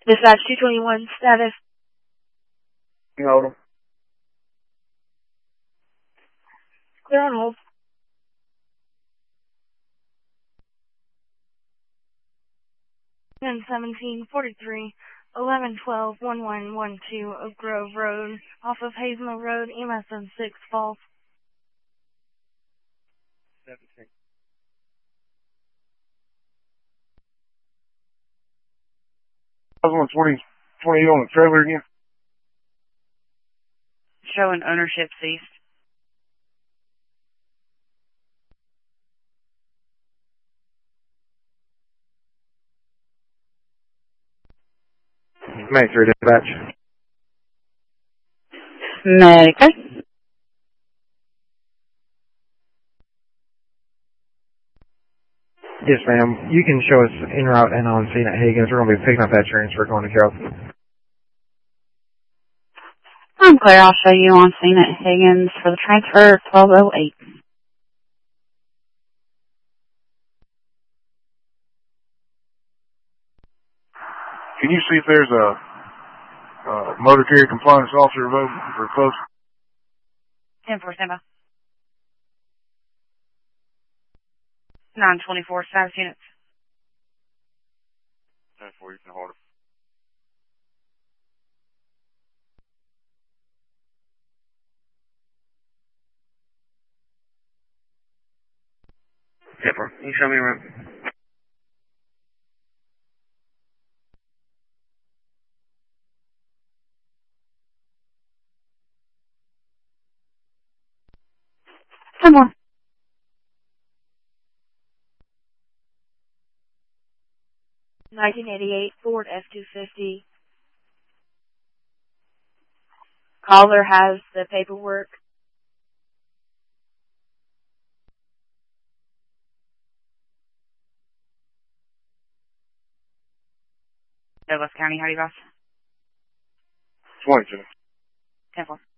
Dispatch 221, status. You hold them. Clear on hold. And 1743, 1112, 1112 Oak Grove Road, off of Hazel Road, EMS of 6 Falls. 17. I was on 20 on the trailer again. Showing ownership ceased. May 3 dispatch. Medica. Yes, ma'am. You can show us en route and on scene at Higgins. We're going to be picking up that transfer going to Carroll. I'm Claire. I'll show you on scene at Higgins for the transfer 1208. Can you see if there's a motor carrier compliance officer available for close? 10-4, stand by. 924, status units. 10-4, you can hold it. Yeah, bro. Can you show me around? Some more. 1988 Ford F-250. Caller has the paperwork. Douglas County, how do you guys? 22. 10-4.